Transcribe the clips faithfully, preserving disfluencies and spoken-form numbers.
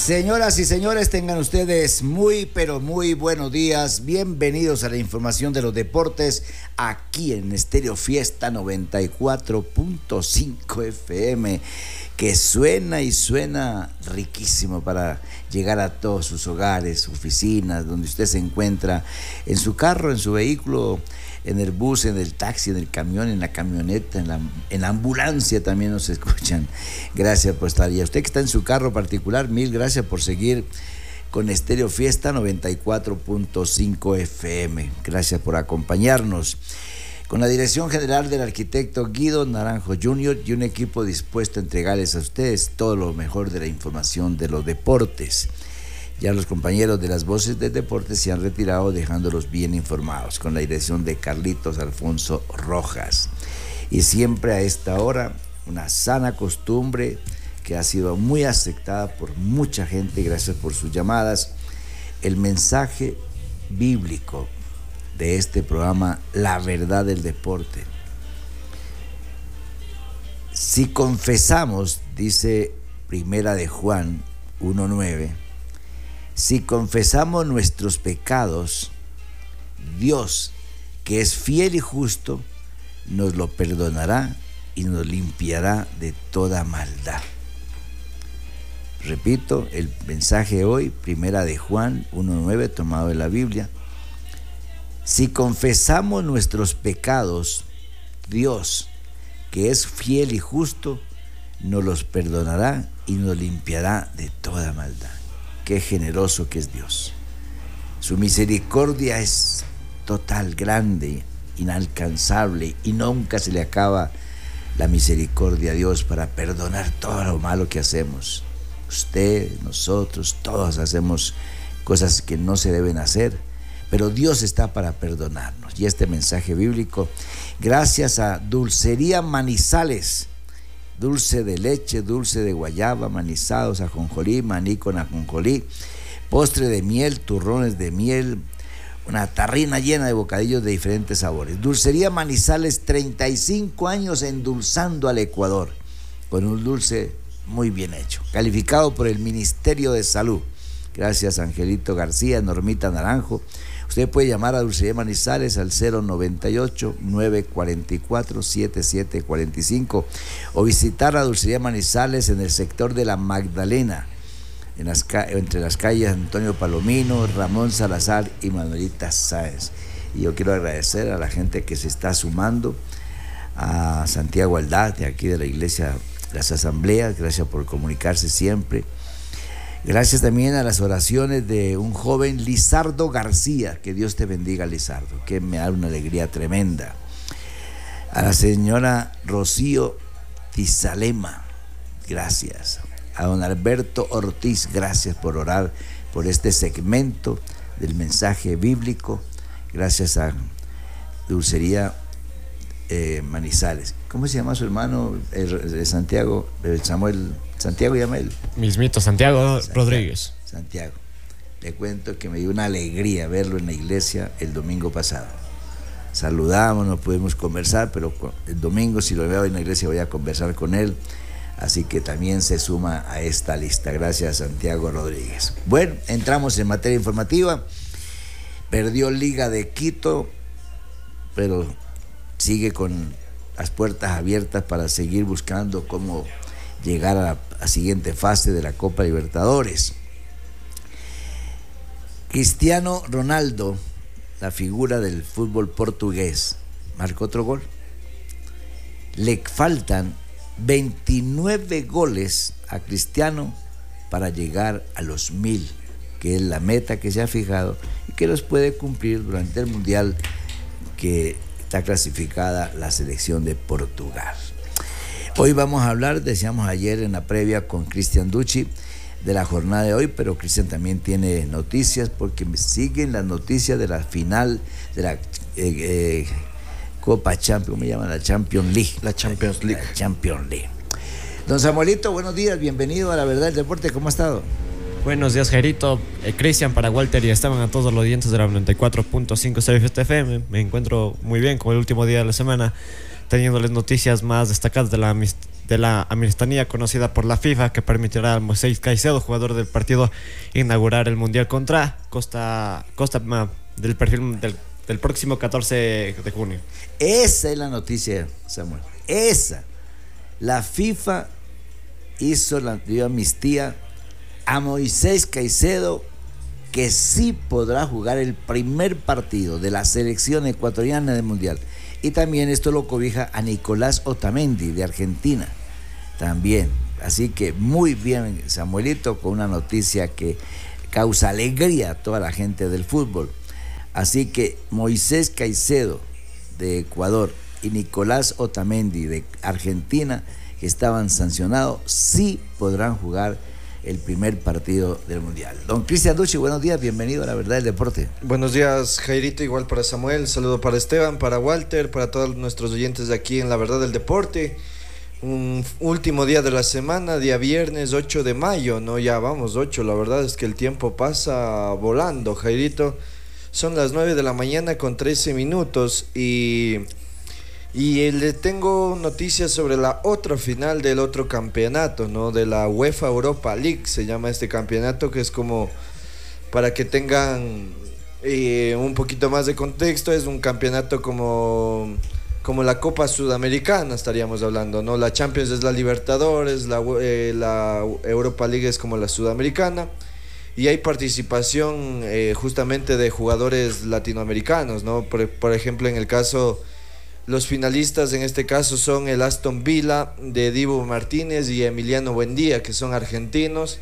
Señoras y señores, tengan ustedes muy, pero muy buenos días. Bienvenidos a la información de los deportes aquí en Estéreo Fiesta noventa y cuatro punto cinco F M, que suena y suena riquísimo para llegar a todos sus hogares, oficinas, donde usted se encuentra, en su carro, en su vehículo, en el bus, en el taxi, en el camión, en la camioneta, en la, en la ambulancia también nos escuchan. Gracias por estar ahí. A usted que está en su carro particular, mil gracias por seguir con Estéreo Fiesta noventa y cuatro punto cinco F M. Gracias por acompañarnos. Con la dirección general del arquitecto Guido Naranjo junior y un equipo dispuesto a entregarles a ustedes todo lo mejor de la información de los deportes. Ya los compañeros de las voces del deporte se han retirado, dejándolos bien informados, con la dirección de Carlitos Alfonso Rojas. Y siempre a esta hora, una sana costumbre que ha sido muy aceptada por mucha gente, gracias por sus llamadas, el mensaje bíblico de este programa, La Verdad del Deporte. Si confesamos, dice Primera de Juan uno nueve, si confesamos nuestros pecados, Dios, que es fiel y justo, nos lo perdonará y nos limpiará de toda maldad. Repito, el mensaje hoy, Primera de Juan uno nueve, tomado de la Biblia. Si confesamos nuestros pecados, Dios, que es fiel y justo, nos los perdonará y nos limpiará de toda maldad. Qué generoso que es Dios. Su misericordia es total, grande, inalcanzable, y nunca se le acaba la misericordia a Dios para perdonar todo lo malo que hacemos. Usted, nosotros, todos hacemos cosas que no se deben hacer, pero Dios está para perdonarnos. Y este mensaje bíblico, gracias a Dulcería Manizales, dulce de leche, dulce de guayaba, manizados, ajonjolí, maní con ajonjolí, postre de miel, turrones de miel, una tarrina llena de bocadillos de diferentes sabores. Dulcería Manizales, treinta y cinco años endulzando al Ecuador, con un dulce muy bien hecho, calificado por el Ministerio de Salud. Gracias a Angelito García, Normita Naranjo. Usted puede llamar a Dulcería Manizales al cero noventa y ocho, nueve cuarenta y cuatro, setenta y siete cuarenta y cinco o visitar a Dulcería Manizales en el sector de la Magdalena, en las, entre las calles Antonio Palomino, Ramón Salazar y Manuelita Sáenz. Y yo quiero agradecer a la gente que se está sumando, a Santiago Aldaz, de aquí de la Iglesia de las Asambleas, gracias por comunicarse siempre. Gracias también a las oraciones de un joven, Lizardo García. Que Dios te bendiga, Lizardo, que me da una alegría tremenda. A la señora Rocío Tizalema, gracias. A don Alberto Ortiz, gracias por orar por este segmento del mensaje bíblico. Gracias a Dulcería eh, Manizales. ¿Cómo se llama su hermano eh, de Santiago? Eh, Samuel, Santiago llama él. Mismito, Santiago, Santiago Rodríguez. Santiago. Le cuento que me dio una alegría verlo en la iglesia el domingo pasado. Saludamos, no pudimos conversar, pero el domingo, si lo veo en la iglesia, voy a conversar con él. Así que también se suma a esta lista. Gracias, Santiago Rodríguez. Bueno, entramos en materia informativa. Perdió Liga de Quito, pero sigue con las puertas abiertas para seguir buscando cómo llegar a la a siguiente fase de la Copa Libertadores. Cristiano Ronaldo, la figura del fútbol portugués, marcó otro gol. Le faltan veintinueve goles a Cristiano para llegar a los mil, que es la meta que se ha fijado y que los puede cumplir durante el Mundial que está clasificada la selección de Portugal. Hoy vamos a hablar, decíamos ayer en la previa con Cristian Ducci, de la jornada de hoy, pero Cristian también tiene noticias porque siguen las noticias de la final de la eh, eh, Copa Champions, ¿cómo me llaman? La Champions League. La Champions League. La Champions League. Don Samuelito, buenos días, bienvenido a La Verdad del Deporte, ¿cómo ha estado? Buenos días, Jairito, eh, Cristian, para Walter y estaban a todos los oyentes de la noventa y cuatro punto cinco F M. Me encuentro muy bien como el último día de la semana. teniéndoles noticias más destacadas de la amist- de la amistonia conocida por la FIFA, que permitirá a Moisés Caicedo, jugador del partido, inaugurar el Mundial contra Costa, Costa ma, del perfil del, del próximo catorce de junio. Esa es la noticia, Samuel. Esa. La FIFA hizo la dio amnistía a Moisés Caicedo, que sí podrá jugar el primer partido de la selección ecuatoriana del Mundial. Y también esto lo cobija a Nicolás Otamendi de Argentina también. Así que muy bien, Samuelito, con una noticia que causa alegría a toda la gente del fútbol. Así que Moisés Caicedo de Ecuador y Nicolás Otamendi de Argentina, que estaban sancionados, sí podrán jugar el primer partido del Mundial. Don Cristian Ducci, buenos días, bienvenido a La Verdad del Deporte. Buenos días, Jairito, igual para Samuel, saludo para Esteban, para Walter, para todos nuestros oyentes de aquí en La Verdad del Deporte. Un último día de la semana, día viernes ocho de mayo, no, ya vamos ocho, la verdad es que el tiempo pasa volando, Jairito. Son las nueve de la mañana con trece minutos y... Y le tengo noticias sobre la otra final del otro campeonato, ¿no? De la UEFA Europa League, se llama este campeonato, que es como, para que tengan eh, un poquito más de contexto, es un campeonato como, como la Copa Sudamericana, estaríamos hablando, ¿no? La Champions es la Libertadores, la, eh, la Europa League es como la Sudamericana, y hay participación eh, justamente de jugadores latinoamericanos, ¿no? Por, por ejemplo, en el caso... Los finalistas en este caso son el Aston Villa de Dibu Martínez y Emiliano Buendía, que son argentinos,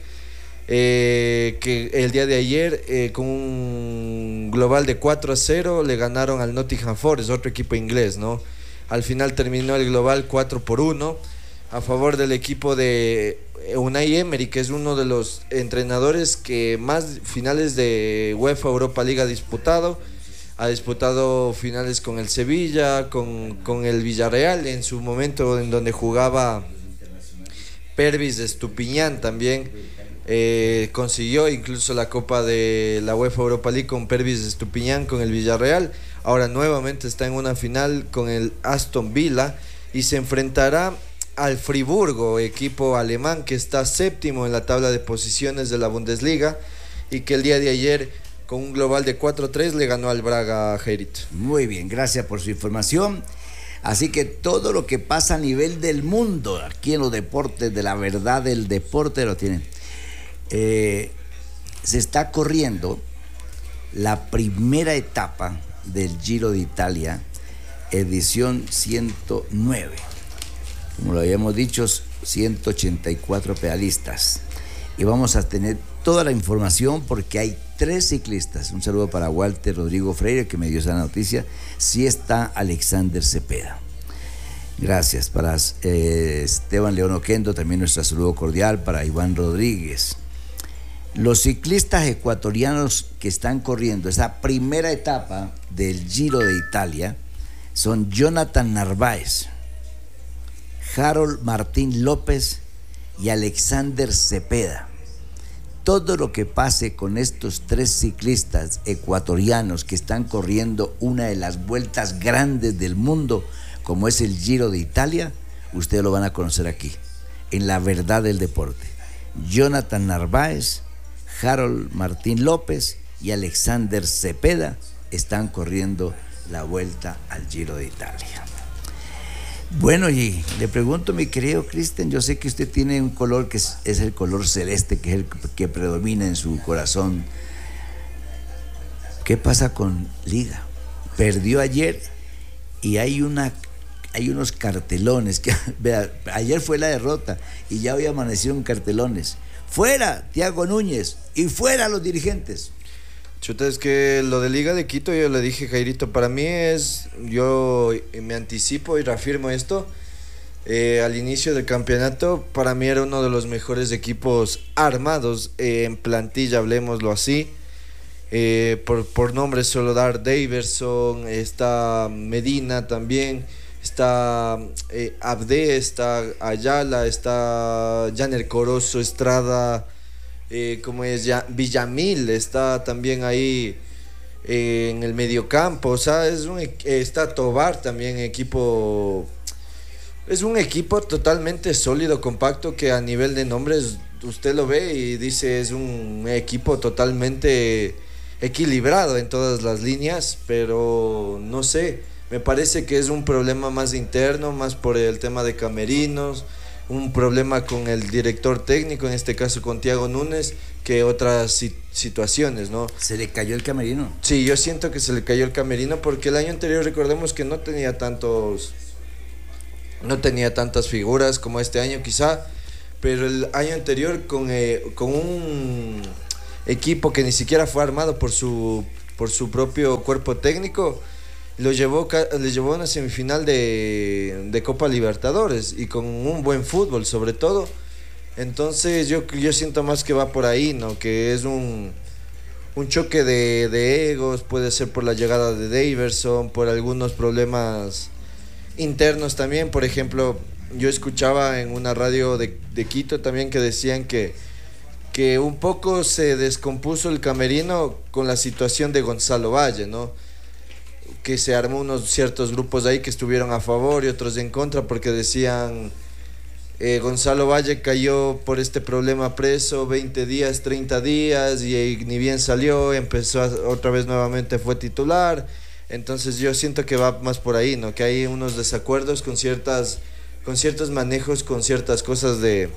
eh, que el día de ayer eh, con un global de cuatro a cero le ganaron al Nottingham Forest, otro equipo inglés, ¿no? Al final terminó el global cuatro por uno a favor del equipo de Unai Emery, que es uno de los entrenadores que más finales de UEFA Europa League ha disputado. Ha disputado finales con el Sevilla, con, con el Villarreal, en su momento en donde jugaba Pervis Estupiñán también. Eh, consiguió incluso la Copa de la UEFA Europa League con Pervis Estupiñán, con el Villarreal. Ahora nuevamente está en una final con el Aston Villa y se enfrentará al Friburgo, equipo alemán que está séptimo en la tabla de posiciones de la Bundesliga y que el día de ayer, con un global de cuatro a tres, le ganó al Braga, Jairito. Muy bien, gracias por su información. Así que todo lo que pasa a nivel del mundo, aquí en los deportes, de La Verdad del Deporte, lo tienen. Eh, se está corriendo la primera etapa del Giro de Italia, edición ciento nueve. Como lo habíamos dicho, ciento ochenta y cuatro pedalistas. Y vamos a tener toda la información porque hay tres ciclistas. Un saludo para Walter Rodrigo Freire, que me dio esa noticia. Sí está Alexander Cepeda. Gracias. Para eh, Esteban León Oquendo, también nuestro saludo cordial. Para Iván Rodríguez. Los ciclistas ecuatorianos que están corriendo esa primera etapa del Giro de Italia son Jonathan Narváez, Harold Martín López y Alexander Cepeda. Todo lo que pase con estos tres ciclistas ecuatorianos que están corriendo una de las vueltas grandes del mundo, como es el Giro de Italia, ustedes lo van a conocer aquí, en La Verdad del Deporte. Jonathan Narváez, Harold Martín López y Alexander Cepeda están corriendo la vuelta al Giro de Italia. Bueno, y le pregunto, mi querido Cristian, yo sé que usted tiene un color que es, es el color celeste, que es el que predomina en su corazón. ¿Qué pasa con Liga? Perdió ayer y hay una hay unos cartelones que, vea, ayer fue la derrota y ya hoy amanecieron cartelones. Fuera Thiago Núñez y fuera los dirigentes. Chuta, es que lo de Liga de Quito, yo le dije, Jairito, para mí es, yo me anticipo y reafirmo esto, eh, al inicio del campeonato, para mí era uno de los mejores equipos armados eh, en plantilla, hablemoslo así, eh, por, por nombre solo dar Daverson, está Medina también, está eh, Abde, está Ayala, está Janer Corozo, Estrada, Eh, como es ya Villamil está también ahí eh, en el mediocampo, o sea, es un, está Tobar también, equipo Es un equipo totalmente sólido, compacto, que a nivel de nombres usted lo ve y dice es un equipo totalmente equilibrado en todas las líneas, pero no sé, me parece que es un problema más interno, más por el tema de camerinos, un problema con el director técnico, en este caso con Thiago Núñez, que otras si- situaciones, ¿no? Se le cayó el camerino. Sí, yo siento que se le cayó el camerino porque el año anterior recordemos que no tenía tantos no tenía tantas figuras como este año quizá, pero el año anterior con, eh, con un equipo que ni siquiera fue armado por su por su propio cuerpo técnico, lo llevó le llevó a una semifinal de, de Copa Libertadores y con un buen fútbol sobre todo. Entonces yo, yo siento más que va por ahí, ¿no? Que es un, un choque de, de egos, puede ser por la llegada de Daverson, por algunos problemas internos también. Por ejemplo, yo escuchaba en una radio de, de Quito también que decían que, que un poco se descompuso el camerino con la situación de Gonzalo Valle, ¿no? Que se armó unos ciertos grupos ahí que estuvieron a favor y otros en contra porque decían... Eh, Gonzalo Valle cayó por este problema preso veinte días, treinta días y, y ni bien salió, empezó a, otra vez nuevamente fue titular. Entonces yo siento que va más por ahí, ¿no? Que hay unos desacuerdos con ciertas con ciertos manejos, con ciertas cosas de,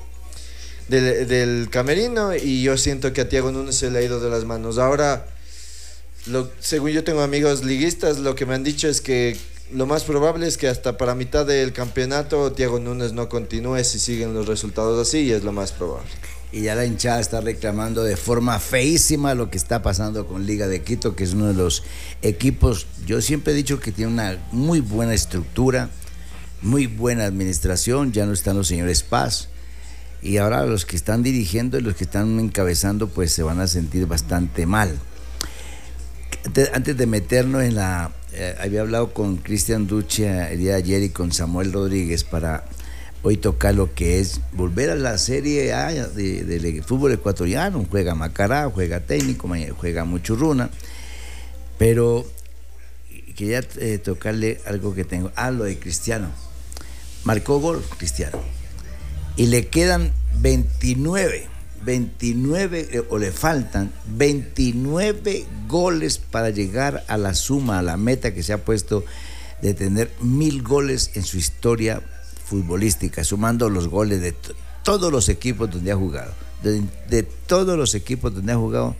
de del camerino, y yo siento que a Thiago Núñez se le ha ido de las manos. Ahora, lo, según yo tengo amigos liguistas, lo que me han dicho es que lo más probable es que hasta para mitad del campeonato Thiago Núñez no continúe si siguen los resultados así, y es lo más probable. Y ya la hinchada está reclamando de forma feísima lo que está pasando con Liga de Quito, que es uno de los equipos, yo siempre he dicho que tiene una muy buena estructura, muy buena administración. Ya no están los señores Paz, y ahora los que están dirigiendo y los que están encabezando pues se van a sentir bastante mal. Antes de meternos en la... Eh, había hablado con Cristian Duche el día de ayer y con Samuel Rodríguez para hoy tocar lo que es volver a la Serie A de, de, de fútbol ecuatoriano. Juega Macará, juega Técnico, juega Muchurruna, pero quería eh, tocarle algo que tengo. Ah, lo de Cristiano. Marcó gol Cristiano y le quedan veintinueve veintinueve eh, o le faltan veintinueve goles para llegar a la suma, a la meta que se ha puesto de tener mil goles en su historia futbolística, sumando los goles de t- todos los equipos donde ha jugado, de, de todos los equipos donde ha jugado.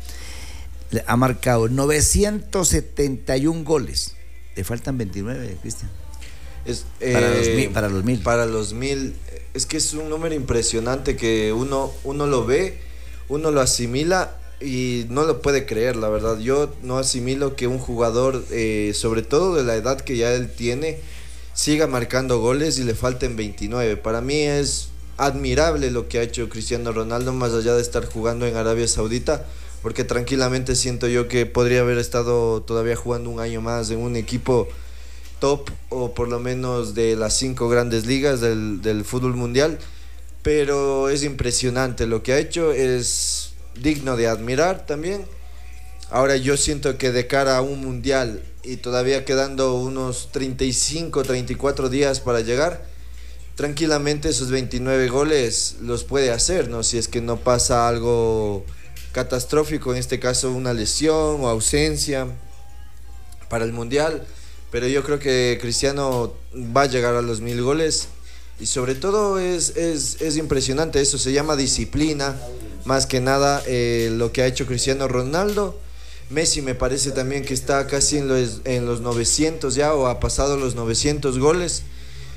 Ha marcado novecientos setenta y un goles. Le faltan veintinueve, Cristian. Es, para, eh, los mil, para los mil. Para los mil. Es que es un número impresionante que uno, uno lo ve, uno lo asimila y no lo puede creer, la verdad. Yo no asimilo que un jugador, eh, sobre todo de la edad que ya él tiene, siga marcando goles y le falten veintinueve. Para mí es admirable lo que ha hecho Cristiano Ronaldo, más allá de estar jugando en Arabia Saudita, porque tranquilamente siento yo que podría haber estado todavía jugando un año más en un equipo top, o por lo menos de las cinco grandes ligas del, del fútbol mundial. Pero es impresionante lo que ha hecho, es digno de admirar también. Ahora yo siento que de cara a un mundial y todavía quedando unos treinta y cinco, treinta y cuatro días para llegar, tranquilamente esos veintinueve goles los puede hacer, ¿no? Si es que no pasa algo catastrófico, en este caso una lesión o ausencia para el mundial. Pero yo creo que Cristiano va a llegar a los mil goles, y sobre todo es, es, es impresionante eso, se llama disciplina, más que nada eh, lo que ha hecho Cristiano Ronaldo. Messi me parece también que está casi en los, en los novecientos ya, o ha pasado los novecientos goles,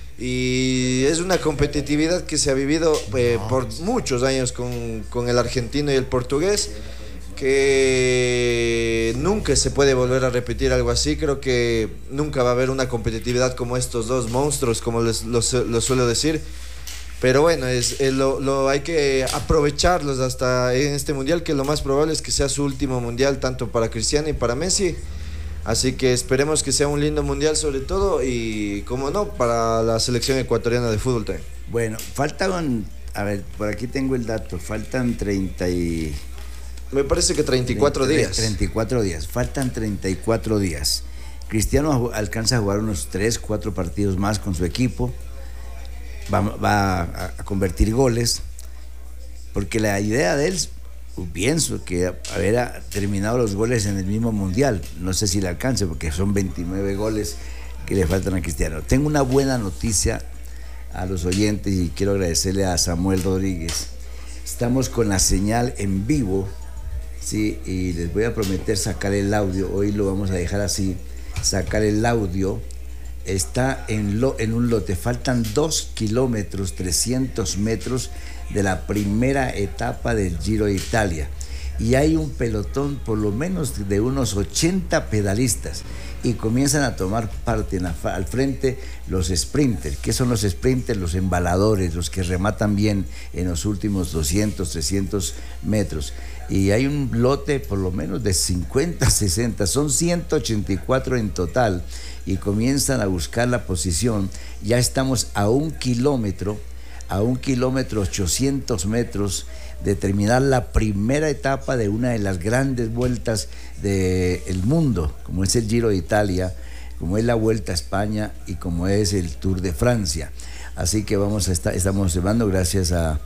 y es una competitividad que se ha vivido eh, por muchos años con, con el argentino y el portugués, que nunca se puede volver a repetir algo así. Creo que nunca va a haber una competitividad como estos dos monstruos, como les, lo, lo suelo decir. Pero bueno, es, es lo, lo hay que aprovecharlos hasta en este mundial, que lo más probable es que sea su último mundial, tanto para Cristiano y para Messi. Así que esperemos que sea un lindo mundial sobre todo, y como no, para la selección ecuatoriana de fútbol también. Bueno, faltan, a ver, por aquí tengo el dato, faltan treinta y... Me parece que treinta y cuatro días. treinta y cuatro días, faltan treinta y cuatro días. Cristiano alcanza a jugar unos tres, cuatro partidos más con su equipo. va, va a, a convertir goles, porque la idea de él, pienso que haber terminado los goles en el mismo mundial, no sé si le alcance, porque son veintinueve goles que le faltan a Cristiano. Tengo una buena noticia a los oyentes y quiero agradecerle a Samuel Rodríguez. Estamos con la señal en vivo, ¿sí? Y les voy a prometer sacar el audio. Hoy lo vamos a dejar así, sacar el audio. Está en, lo, en un lote, faltan dos kilómetros, trescientos metros de la primera etapa del Giro de Italia. Y hay un pelotón por lo menos de unos ochenta pedalistas y comienzan a tomar parte en la, al frente los sprinters. ¿Qué son los sprinters? Los embaladores, los que rematan bien en los últimos doscientos, trescientos metros. Y hay un lote por lo menos de cincuenta, sesenta, son ciento ochenta y cuatro en total, y comienzan a buscar la posición. Ya estamos a un kilómetro, a un kilómetro ochocientos metros de terminar la primera etapa de una de las grandes vueltas del mundo, como es el Giro de Italia, como es la Vuelta a España y como es el Tour de Francia. Así que vamos a estar, estamos observando, gracias a,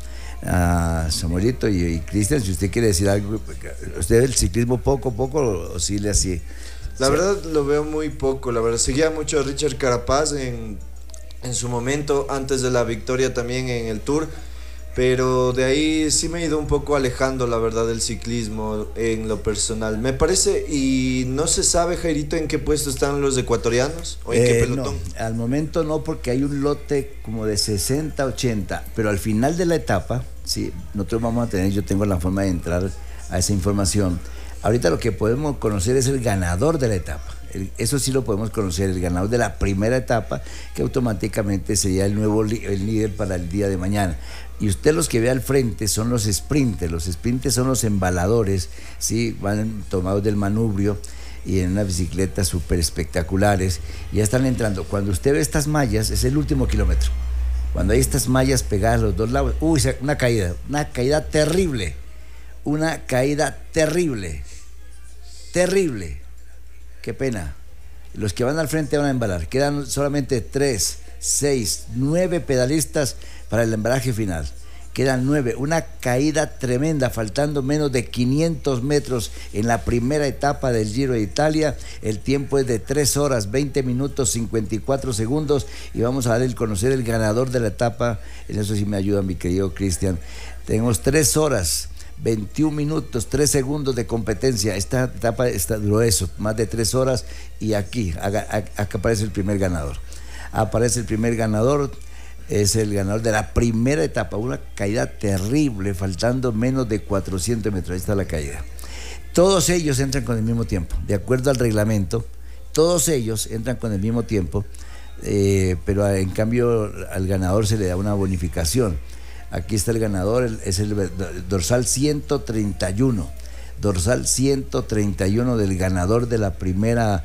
a Samuelito y, y Cristian. Si usted quiere decir algo, ¿usted el ciclismo poco poco o, o sí le así? La sí. verdad lo veo muy poco, la verdad. Seguía mucho a Richard Carapaz en, en su momento, antes de la victoria también en el Tour. Pero de ahí sí me he ido un poco alejando, la verdad, del ciclismo en lo personal. Me parece, y no se sabe, Jairito, en qué puesto están los ecuatorianos o en eh, qué pelotón. No, al momento no, porque hay un lote como de sesenta, ochenta, pero al final de la etapa, sí, nosotros vamos a tener, yo tengo la forma de entrar a esa información. Ahorita lo que podemos conocer es el ganador de la etapa. El, eso sí lo podemos conocer, el ganador de la primera etapa, que automáticamente sería el nuevo li, el líder para el día de mañana. Y usted, los que ve al frente son los sprinters. Los sprinters son los embaladores, ¿sí? Van tomados del manubrio y en unas bicicletas súper espectaculares. Ya están entrando. Cuando usted ve estas mallas, es el último kilómetro. Cuando hay estas mallas pegadas a los dos lados, uy, una caída, una caída terrible. Una caída terrible. Terrible. Qué pena. Los que van al frente van a embalar. Quedan solamente tres, seis, nueve pedalistas para el embalaje final. Quedan nueve, una caída tremenda, faltando menos de quinientos metros en la primera etapa del Giro de Italia. El tiempo es de tres horas, veinte minutos, cincuenta y cuatro segundos, y vamos a dar el conocer el ganador de la etapa. En eso sí me ayuda mi querido Cristian. Tenemos tres horas, veintiún minutos, tres segundos de competencia. Esta etapa está, duró eso, más de tres horas, y aquí, acá aparece el primer ganador. Aparece el primer ganador. Es el ganador de la primera etapa, una caída terrible, faltando menos de cuatrocientos metros. Ahí está la caída. Todos ellos entran con el mismo tiempo, de acuerdo al reglamento. Todos ellos entran con el mismo tiempo, eh, pero en cambio al ganador se le da una bonificación. Aquí está el ganador, es el dorsal ciento treinta y uno. Dorsal ciento treinta y uno del ganador de la primera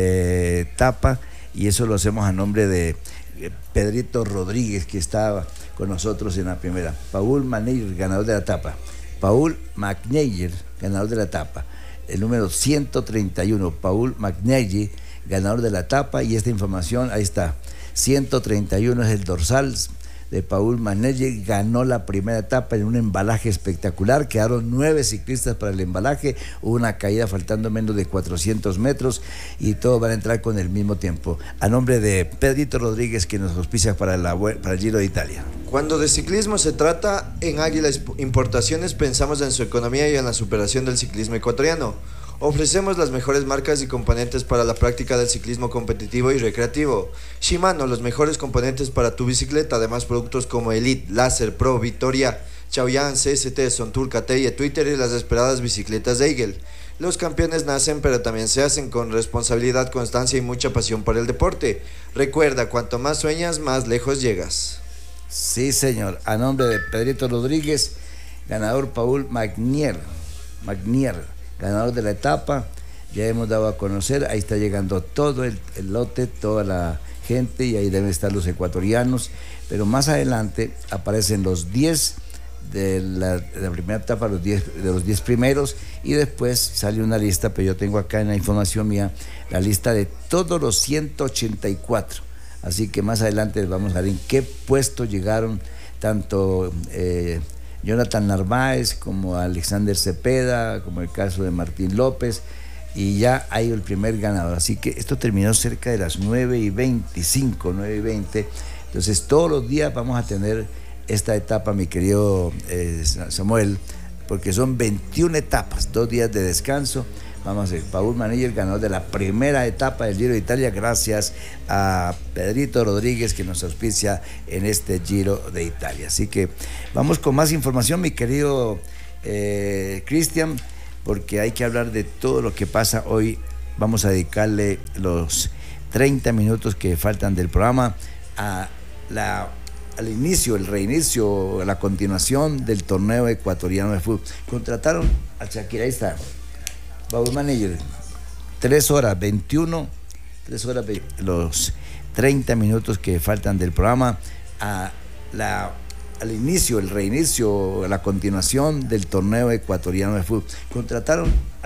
eh, etapa, y eso lo hacemos a nombre de Pedrito Rodríguez, que estaba con nosotros en la primera. Paul Maneyer, ganador de la etapa. Paul McNeyer, ganador de la etapa. El número ciento treinta y uno, Paul McNeyer, ganador de la etapa. Y esta información, ahí está. ciento treinta y uno es el dorsal de Paul McNeyer. Ganó la primera etapa en un embalaje espectacular. Quedaron nueve ciclistas para el embalaje. Hubo una caída faltando menos de cuatrocientos metros y todos van a entrar con el mismo tiempo. A nombre de Pedrito Rodríguez, que nos auspicia para, la, para el Giro de Italia. Cuando de ciclismo se trata, en Águila Importaciones pensamos en su economía y en la superación del ciclismo ecuatoriano. Ofrecemos las mejores marcas y componentes para la práctica del ciclismo competitivo y recreativo. Shimano, los mejores componentes para tu bicicleta, además productos como Elite, Láser, Pro, Victoria, Chaoyang, C S T, Sontour, K T y Twitter, y las esperadas bicicletas de Eagle. Los campeones nacen, pero también se hacen con responsabilidad, constancia y mucha pasión por el deporte. Recuerda, cuanto más sueñas, más lejos llegas. Sí, señor. A nombre de Pedrito Rodríguez, ganador Paul McNeyer, McNeyer. Ganador de la etapa, ya hemos dado a conocer, ahí está llegando todo el, el lote, toda la gente, y ahí deben estar los ecuatorianos, pero más adelante aparecen los diez de la, de la primera etapa, los diez, de los diez primeros, y después sale una lista, pero yo tengo acá en la información mía, la lista de todos los ciento ochenta y cuatro. Así que más adelante vamos a ver en qué puesto llegaron tanto eh, Jonathan Narváez como Alexander Cepeda, como el caso de Martín López, y ya hay el primer ganador. Así que esto terminó cerca de las nueve y veinticinco, nueve y veinte. Entonces todos los días vamos a tener esta etapa, mi querido eh, Samuel, porque son veintiuna etapas, dos días de descanso. Vamos a ver, Paul Maniller, ganador de la primera etapa del Giro de Italia, gracias a Pedrito Rodríguez, que nos auspicia en este Giro de Italia. Así que vamos con más información, mi querido eh, Cristian, porque hay que hablar de todo lo que pasa hoy. Vamos a dedicarle los treinta minutos que faltan del programa a la, al inicio, el reinicio, la continuación del torneo ecuatoriano de fútbol. Contrataron a Shakira, ahí está. Paul Manager, tres horas veintiuno, tres horas los treinta minutos que faltan del programa a la, al inicio, el reinicio, la continuación del torneo ecuatoriano de fútbol. Contrataron